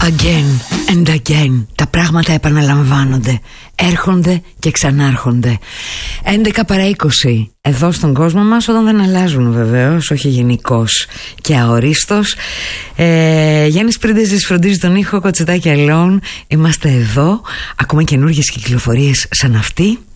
Again and again. Τα πράγματα επαναλαμβάνονται, έρχονται και ξανάρχονται. 11 παρά 20 εδώ στον κόσμο μας, όταν δεν αλλάζουν βεβαίως, όχι γενικώς και αορίστος. Γιάννης Πρίντεζης φροντίζει τον ήχο, Κοτσετάκι Alone. Είμαστε εδώ, ακόμα καινούργιες κυκλοφορίες σαν αυτή.